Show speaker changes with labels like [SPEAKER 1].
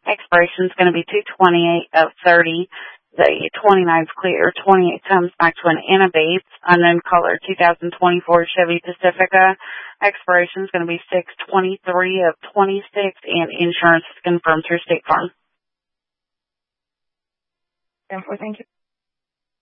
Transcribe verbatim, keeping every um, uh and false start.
[SPEAKER 1] Expiration is going to be two twenty-eight of thirty. The twenty-nine is clear. twenty-eight comes back to an Annabates, unknown color, two thousand twenty-four Chevy Pacifica. Expiration is going to be six twenty-three of twenty-six, and insurance is confirmed through State Farm.
[SPEAKER 2] ten four, thank you.